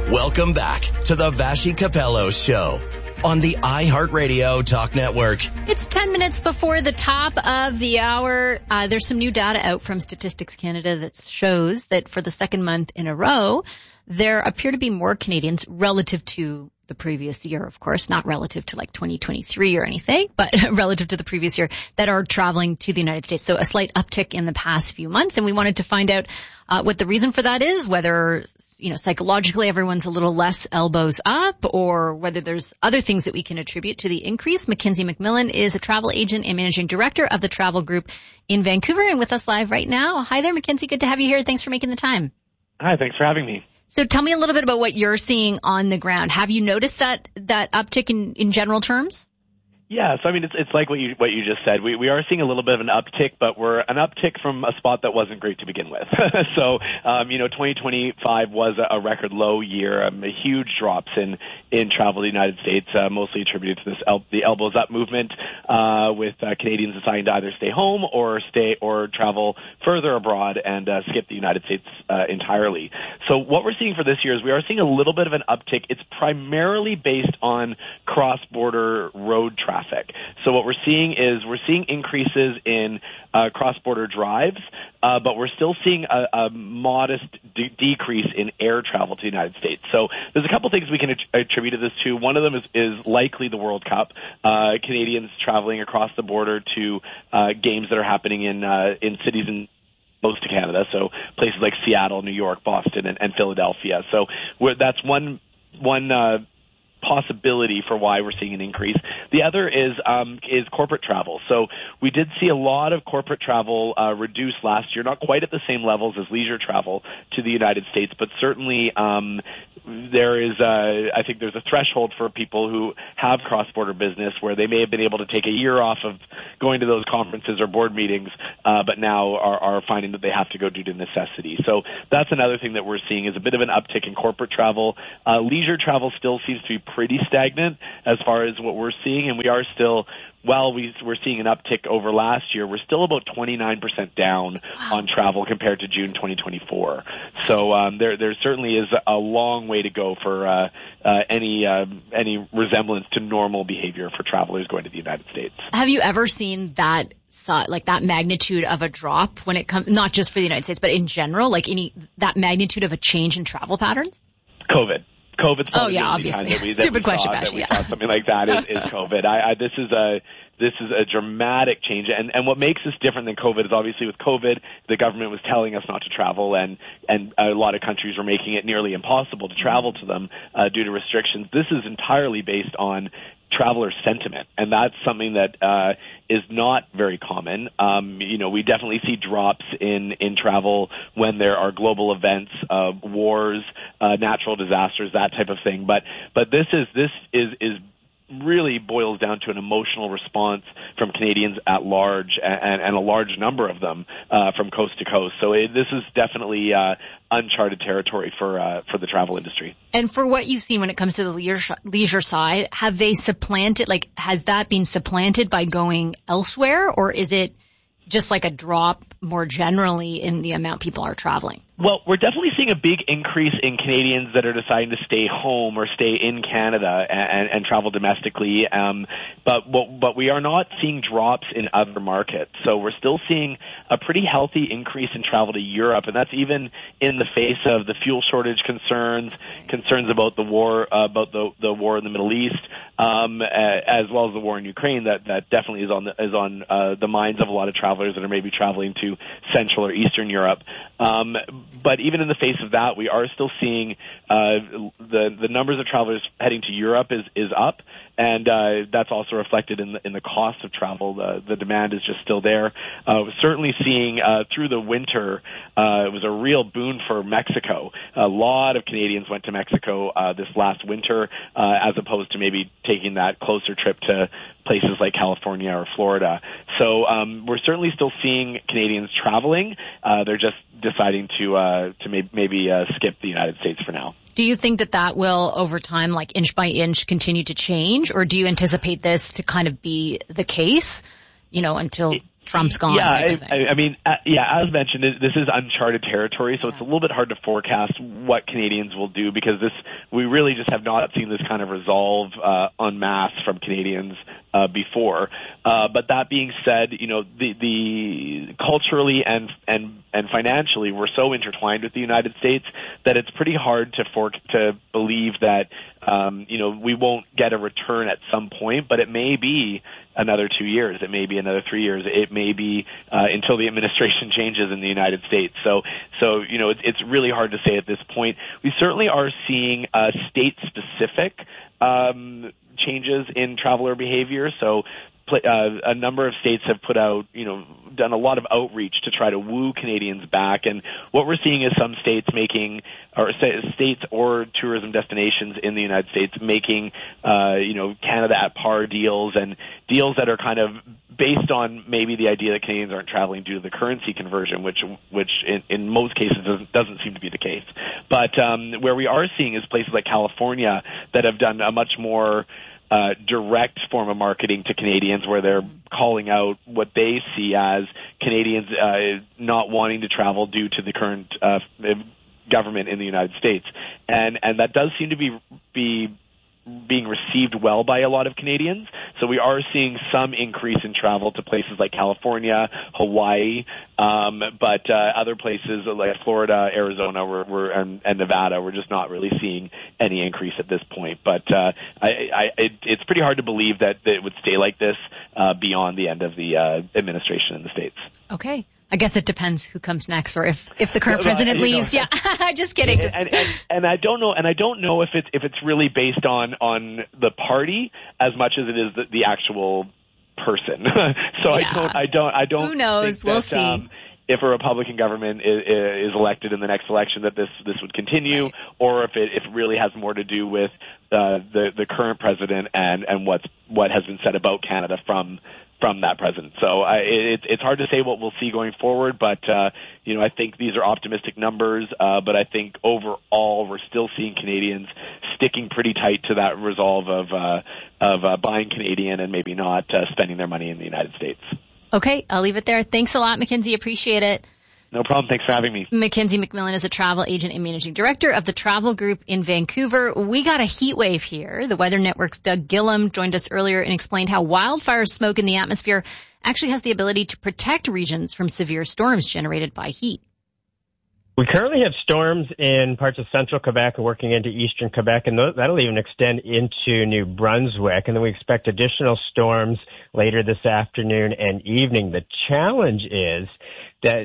Welcome back to the Vassy Capello Show on the iHeartRadio Talk Network. It's 10 minutes before the top of the hour. There's some new data out from Statistics Canada that shows that for the second month in a row, there appear to be more Canadians relative to the previous year, of course, not relative to like 2023 or anything, but relative to the previous year, that are traveling to the United States. So a slight uptick in the past few months. And we wanted to find out what the reason for that is, whether, psychologically everyone's a little less elbows up, or whether there's other things that we can attribute to the increase. Mackenzie McMillan is a travel agent and managing director of the Travel Group in Vancouver and with us live right now. Hi there, Mackenzie. Good to have you here. Thanks for making the time. Hi, thanks for having me. So tell me a little bit about what you're seeing on the ground. Have you noticed that uptick in general terms? Yeah, so I mean, it's like what you just said. We are seeing a little bit of an uptick, but we're an uptick from a spot that wasn't great to begin with. So, 2025 was a record low year, huge drops in travel to the United States, mostly attributed to the elbows up movement, with Canadians deciding to either stay home or travel further abroad and skip the United States entirely. So what we're seeing for this year is we are seeing a little bit of an uptick. It's primarily based on cross-border road traffic. So what we're seeing increases in cross-border drives, but we're still seeing a modest decrease in air travel to the United States. So there's a couple things we can attribute this to. One of them is likely the World Cup. Canadians traveling across the border to games that are happening in cities in most of Canada, so places like Seattle, New York, Boston, and Philadelphia. So that's one possibility for why we're seeing an increase. The other is corporate travel. So we did see a lot of corporate travel reduce last year, not quite at the same levels as leisure travel to the United States, but certainly there is I think there's a threshold for people who have cross-border business where they may have been able to take a year off of going to those conferences or board meetings, but now are finding that they have to go due to necessity. So that's another thing that we're seeing is a bit of an uptick in corporate travel. Leisure travel still seems to be pretty stagnant as far as what we're seeing, and we are still, while we're seeing an uptick over last year, we're still about 29% down on travel compared to June 2024. So there certainly is a long way to go for any resemblance to normal behavior for travelers going to the United States. Have you ever seen that magnitude of a drop when it comes, not just for the United States, but in general, that magnitude of a change in travel patterns? COVID's probably obviously. Stupid question, we saw something like that is COVID. This is a dramatic change, and what makes this different than COVID is obviously with COVID, the government was telling us not to travel, and a lot of countries were making it nearly impossible to travel to them due to restrictions. This is entirely based on traveler sentiment, and that's something that is not very common. We definitely see drops in travel when there are global events, wars, natural disasters, that type of thing. But this is really boils down to an emotional response from Canadians at large, and a large number of them from coast to coast. So this is definitely uncharted territory for the travel industry. And for what you've seen when it comes to the leisure side, have they has that been supplanted by going elsewhere, or is it just like a drop more generally in the amount people are traveling? Well, we're definitely seeing a big increase in Canadians that are deciding to stay home or stay in Canada and travel domestically. But we are not seeing drops in other markets. So we're still seeing a pretty healthy increase in travel to Europe, and that's even in the face of the fuel shortage concerns about the war, the war in the Middle East, as well as the war in Ukraine. That definitely is on the minds of a lot of travelers that are maybe traveling to Central or Eastern Europe. But even in the face of that, we are still seeing the numbers of travelers heading to Europe is up, and that's also reflected in the cost of travel. The demand is just still there. We're certainly seeing through the winter, it was a real boon for Mexico. A lot of Canadians went to Mexico this last winter, as opposed to maybe taking that closer trip to places like California or Florida. So we're certainly still seeing Canadians traveling. They're just deciding to maybe skip the United States for now. Do you think that will, over time, like inch by inch, continue to change, or do you anticipate this to kind of be the case, until Trump's gone? Yeah, I mean, as mentioned, this is uncharted territory, so it's a little bit hard to forecast what Canadians will do, because we really just have not seen this kind of resolve en masse from Canadians before. But that being said, the culturally and financially, we're so intertwined with the United States that it's pretty hard to believe that we won't get a return at some point. But it may be another 2 years. It may be another 3 years. It may be until the administration changes in the United States. So it's really hard to say at this point. We certainly are seeing state-specific changes in traveler behavior. So a number of states have put out, done a lot of outreach to try to woo Canadians back. And what we're seeing is some states states or tourism destinations in the United States making, Canada at par deals, and deals that are kind of based on maybe the idea that Canadians aren't traveling due to the currency conversion, which in most cases doesn't seem to be the case. But where we are seeing is places like California that have done a much more direct form of marketing to Canadians, where they're calling out what they see as Canadians not wanting to travel due to the current government in the United States, and that does seem to be being received well by a lot of Canadians. So we are seeing some increase in travel to places like California, Hawaii, but other places like Florida, Arizona, and Nevada, we're just not really seeing any increase at this point. But it's pretty hard to believe that it would stay like this beyond the end of the administration in the States. Okay. I guess it depends who comes next, or if the current president leaves. Yeah, just kidding. And I don't know if it's really based on the party as much as it is the actual person. So yeah. I don't. Who knows? We'll see. If a Republican government is elected in the next election, that this would continue, right, or if it really has more to do with the current president and what has been said about Canada from that president. So it's hard to say what we'll see going forward, but I think these are optimistic numbers. But I think overall we're still seeing Canadians sticking pretty tight to that resolve of buying Canadian and maybe not spending their money in the United States. Okay, I'll leave it there. Thanks a lot, Mackenzie. Appreciate it. No problem. Thanks for having me. Mackenzie McMillan is a travel agent and managing director of the Travel Group in Vancouver. We got a heat wave here. The Weather Network's Doug Gillum joined us earlier and explained how wildfire smoke in the atmosphere actually has the ability to protect regions from severe storms generated by heat. We currently have storms in parts of central Quebec and working into eastern Quebec, and that'll even extend into New Brunswick. And then we expect additional storms later this afternoon and evening. The challenge is that,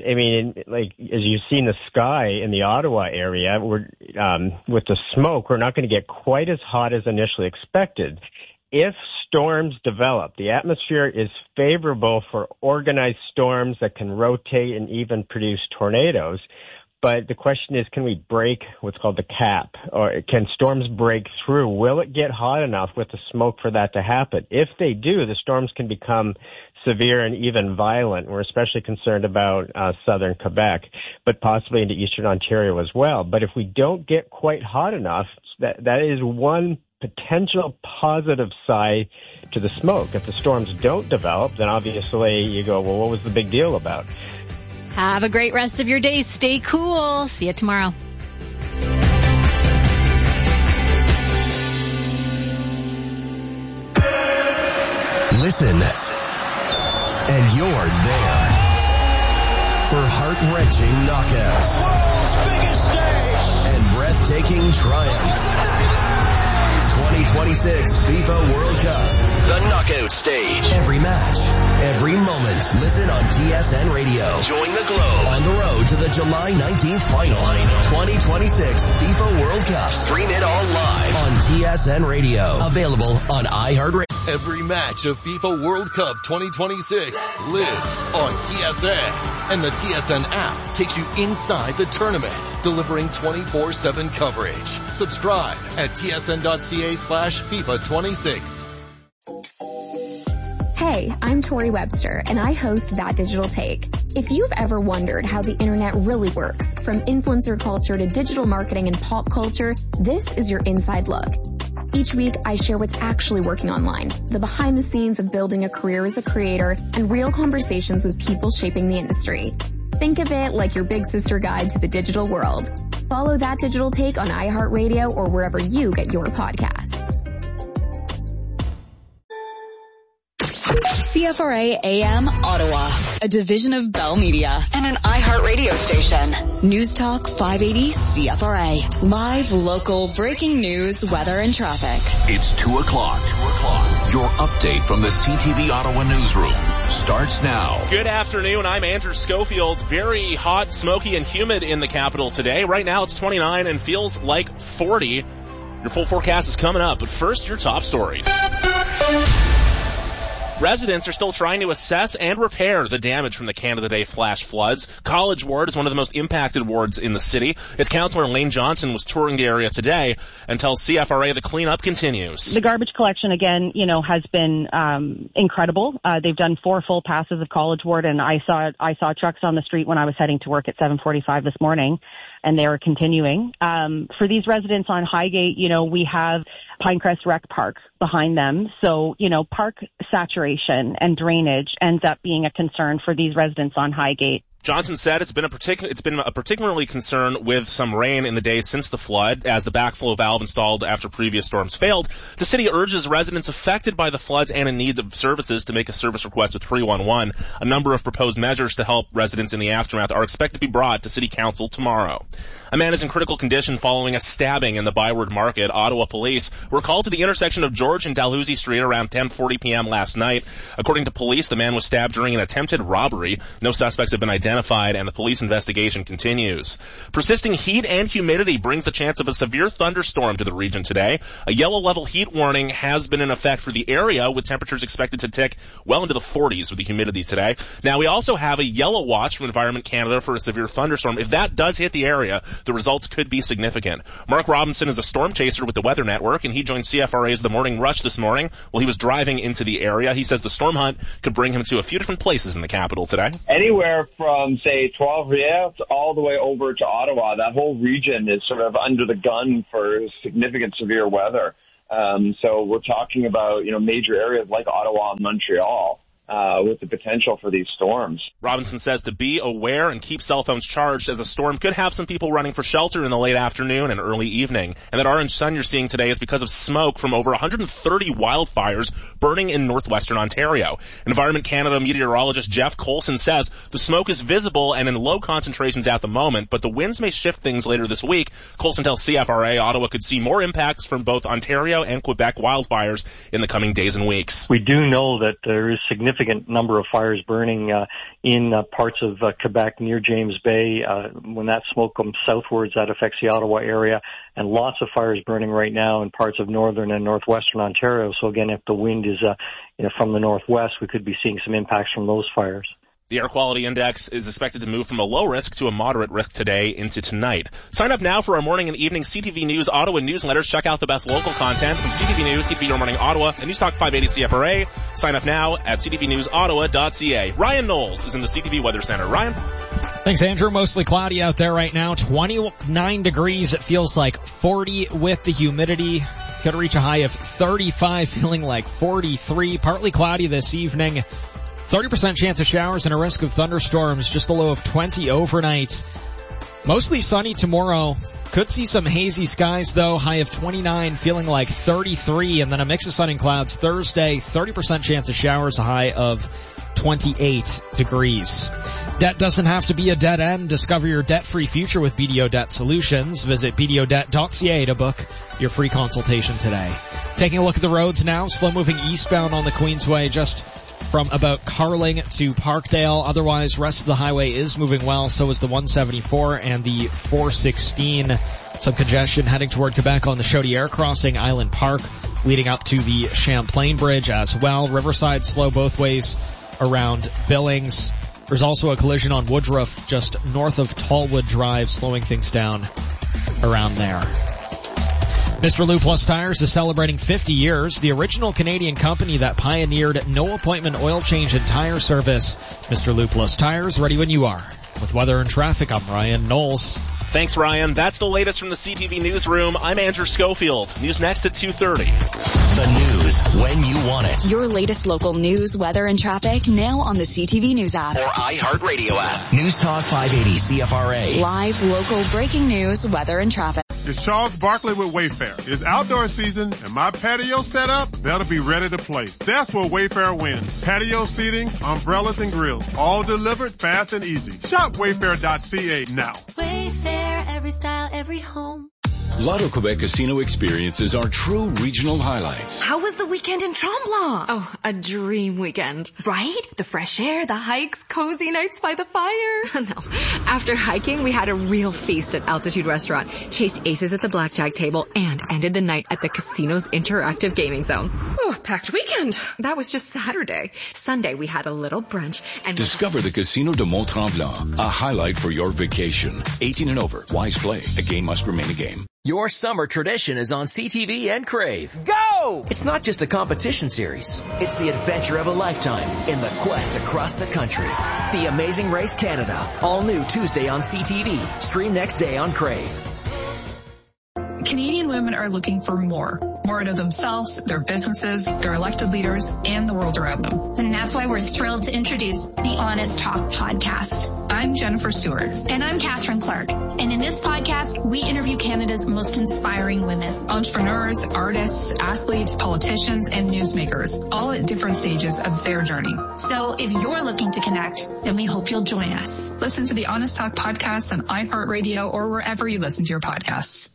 as you've seen the sky in the Ottawa area, with the smoke, we're not going to get quite as hot as initially expected. If storms develop, the atmosphere is favorable for organized storms that can rotate and even produce tornadoes. But the question is, can we break what's called the cap? Or can storms break through? Will it get hot enough with the smoke for that to happen? If they do, the storms can become severe and even violent. We're especially concerned about southern Quebec, but possibly into eastern Ontario as well. But if we don't get quite hot enough, that is one potential positive side to the smoke. If the storms don't develop, then obviously you go, well, what was the big deal about? Have a great rest of your day. Stay cool. See you tomorrow. Listen, and you're there for heart-wrenching knockouts, world's biggest stage, and breathtaking triumph. 2026 FIFA World Cup, the knockout stage. Every match, every moment. Listen on TSN Radio. Join the globe on the road to the July 19th final. 2026 FIFA World Cup. Stream it all live on TSN Radio. Available on iHeartRadio. Every match of FIFA World Cup 2026 lives on TSN. And the TSN app takes you inside the tournament, delivering 24/7 coverage. Subscribe at tsn.ca/FIFA26. Hey, I'm Tori Webster, and I host That Digital Take. If you've ever wondered how the internet really works, from influencer culture to digital marketing and pop culture, this is your inside look. Each week, I share what's actually working online, the behind the scenes of building a career as a creator, and real conversations with people shaping the industry. Think of it like your big sister guide to the digital world. Follow That Digital Take on iHeartRadio or wherever you get your podcasts. CFRA AM Ottawa, a division of Bell Media and an iHeartRadio station. News Talk 580 CFRA. Live, local, breaking news, weather, and traffic. It's 2 o'clock. Your update from the CTV Ottawa newsroom starts now. Good afternoon. I'm Andrew Schofield. Very hot, smoky, and humid in the capital today. Right now it's 29 and feels like 40. Your full forecast is coming up, but first, your top stories. Residents are still trying to assess and repair the damage from the Canada Day flash floods. College Ward is one of the most impacted wards in the city. Its councillor Lane Johnson was touring the area today and tells CFRA the cleanup continues. The garbage collection, again, has been incredible. They've done 4 full passes of College Ward, and I saw trucks on the street when I was heading to work at 7:45 this morning, and they are continuing. For these residents on Highgate, we have Pinecrest Rec Park behind them. So, park saturation and drainage ends up being a concern for these residents on Highgate. Johnson said it's been a particularly concern with some rain in the days since the flood, as the backflow valve installed after previous storms failed. The city urges residents affected by the floods and in need of services to make a service request with 311. A number of proposed measures to help residents in the aftermath are expected to be brought to City Council tomorrow. A man is in critical condition following a stabbing in the Byward Market. Ottawa police were called to the intersection of George and Dalhousie Street around 10:40 p.m. last night. According to police, the man was stabbed during an attempted robbery. No suspects have been identified, and the police investigation continues. Persisting heat and humidity brings the chance of a severe thunderstorm to the region today. A yellow level heat warning has been in effect for the area, with temperatures expected to tick well into the 40s with the humidity today. Now, we also have a yellow watch from Environment Canada for a severe thunderstorm. If that does hit the area, the results could be significant. Mark Robinson is a storm chaser with the Weather Network, and he joined CFRA's The Morning Rush this morning while he was driving into the area. He says the storm hunt could bring him to a few different places in the capital today. Anywhere from, say, Trois-Rivières all the way over to Ottawa. That whole region is sort of under the gun for significant severe weather. So we're talking about, major areas like Ottawa and Montreal. With the potential for these storms. Robinson says to be aware and keep cell phones charged, as a storm could have some people running for shelter in the late afternoon and early evening. And that orange sun you're seeing today is because of smoke from over 130 wildfires burning in northwestern Ontario. Environment Canada meteorologist Jeff Colson says the smoke is visible and in low concentrations at the moment, but the winds may shift things later this week. Colson tells CFRA Ottawa could see more impacts from both Ontario and Quebec wildfires in the coming days and weeks. We do know that there is significant number of fires burning in parts of Quebec near James Bay. When that smoke comes southwards, that affects the Ottawa area, and lots of fires burning right now in parts of northern and northwestern Ontario. So again, if the wind is from the northwest, we could be seeing some impacts from those fires. The air quality index is expected to move from a low risk to a moderate risk today into tonight. Sign up now for our morning and evening CTV News Ottawa newsletters. Check out the best local content from CTV News, CTV Your Morning Ottawa, and News Talk 580 CFRA. Sign up now at ctvnewsottawa.ca. Ryan Knowles is in the CTV Weather Center. Ryan? Thanks, Andrew. Mostly cloudy out there right now. 29 degrees. It feels like 40 with the humidity. Could reach a high of 35, feeling like 43. Partly cloudy this evening. 30% chance of showers and a risk of thunderstorms, just a low of 20 overnight. Mostly sunny tomorrow. Could see some hazy skies though, high of 29, feeling like 33, and then a mix of sun and clouds Thursday, 30% chance of showers, a high of 28 degrees. Debt doesn't have to be a dead end. Discover your debt-free future with BDO Debt Solutions. Visit bdodebt.ca to book your free consultation today. Taking a look at the roads now, slow-moving eastbound on the Queensway, just from about Carling to Parkdale. Otherwise, rest of the highway is moving well. So is the 174 and the 416. Some congestion heading toward Quebec on the Chaudière crossing, Island Park, leading up to the Champlain Bridge as well. Riverside slow both ways around Billings. There's also a collision on Woodruff just north of Tallwood Drive, slowing things down around there. Mr. Lou Plus Tires is celebrating 50 years, the original Canadian company that pioneered no-appointment oil change and tire service. Mr. Lou Plus Tires, ready when you are. With weather and traffic, I'm Ryan Knowles. Thanks, Ryan. That's the latest from the CTV Newsroom. I'm Andrew Schofield. News next at 2:30. The news when you want it. Your latest local news, weather, and traffic now on the CTV News app. Or iHeartRadio app. News Talk 580 CFRA. Live, local, breaking news, weather, and traffic. It's Charles Barkley with Wayfair. It's outdoor season and my patio set up, that'll be ready to play. That's where Wayfair wins. Patio seating, umbrellas, and grills. All delivered fast and easy. Shop Wayfair.ca now. Wayfair, every style, every home. Lotto Quebec casino experiences are true regional highlights. How was the weekend in Tremblant? Oh, a dream weekend. Right? The fresh air, the hikes, cozy nights by the fire. No. After hiking, we had a real feast at Altitude Restaurant, chased aces at the blackjack table, and ended the night at the casino's interactive gaming zone. Oh, packed weekend. That was just Saturday. Sunday, we had a little brunch and... Discover the Casino de Mont-Tremblant, a highlight for your vacation. 18 and over. Wise play. A game must remain a game. Your summer tradition is on CTV and Crave. Go! It's not just a competition series. It's the adventure of a lifetime in the quest across the country. The Amazing Race Canada. All new Tuesday on CTV. Stream next day on Crave. Canadian women are looking for more out of themselves, their businesses, their elected leaders, and the world around them. And that's why we're thrilled to introduce the Honest Talk podcast. I'm Jennifer Stewart. And I'm Catherine Clark. And in this podcast, we interview Canada's most inspiring women. Entrepreneurs, artists, athletes, politicians, and newsmakers, all at different stages of their journey. So if you're looking to connect, then we hope you'll join us. Listen to the Honest Talk podcast on iHeartRadio or wherever you listen to your podcasts.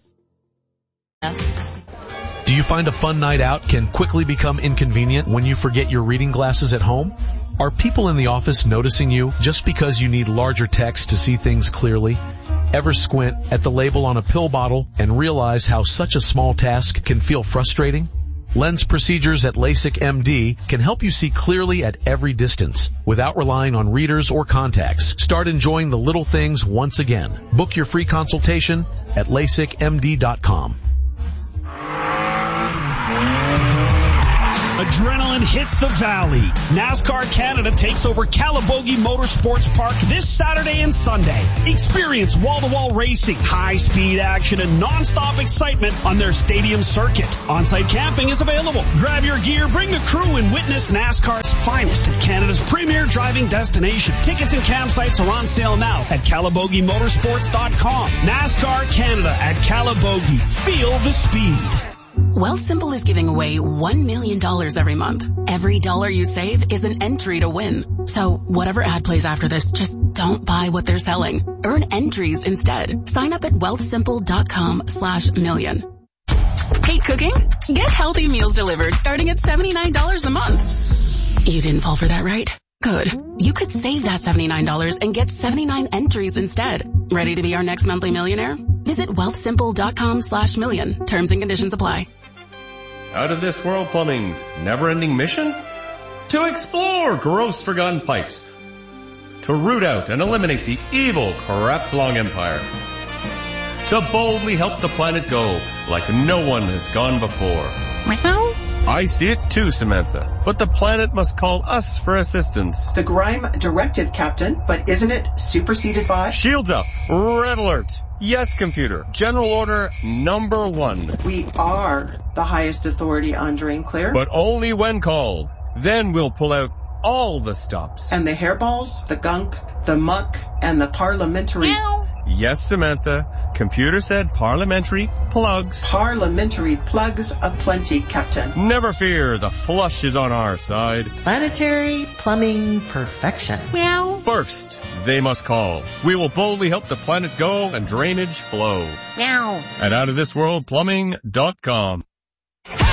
Do you find a fun night out can quickly become inconvenient when you forget your reading glasses at home? Are people in the office noticing you just because you need larger text to see things clearly? Ever squint at the label on a pill bottle and realize how such a small task can feel frustrating? Lens procedures at LASIK MD can help you see clearly at every distance without relying on readers or contacts. Start enjoying the little things once again. Book your free consultation at LASIKMD.com. Adrenaline hits the valley. NASCAR Canada takes over Calabogie Motorsports Park this Saturday and Sunday. Experience wall-to-wall racing, high-speed action, and non-stop excitement on their stadium circuit. On-site camping is available. Grab your gear, bring the crew, and witness NASCAR's finest at Canada's premier driving destination. Tickets and campsites are on sale now at CalabogieMotorsports.com. NASCAR Canada at Calabogie. Feel the speed. Wealthsimple is giving away $1 million every month. Every dollar you save is an entry to win. So whatever ad plays after this, just don't buy what they're selling. Earn entries instead. Sign up at wealthsimple.com/million. Hate cooking? Get healthy meals delivered starting at $79 a month. You didn't fall for that, right? Good. You could save that $79 and get 79 entries instead. Ready to be our next monthly millionaire? Visit wealthsimple.com/million. Terms and conditions apply. Out of This World Plumbing's never-ending mission? To explore gross forgotten pipes. To root out and eliminate the evil Crapslong Empire. To boldly help the planet go like no one has gone before. Meow. I see it too, Samantha. But the planet must call us for assistance. The Grime directive, Captain, but isn't it superseded by? Shields up. Red alert. Yes, computer. General order number 1. We are the highest authority on drain clear. But only when called. Then we'll pull out all the stops. And the hairballs, the gunk, the muck, and the parliamentary... Meow. Yes, Samantha. Computer said parliamentary plugs. Parliamentary plugs aplenty, Captain. Never fear, the flush is on our side. Planetary plumbing perfection. Meow. First, they must call. We will boldly help the planet go and drainage flow. Meow. At outofthisworldplumbing.com.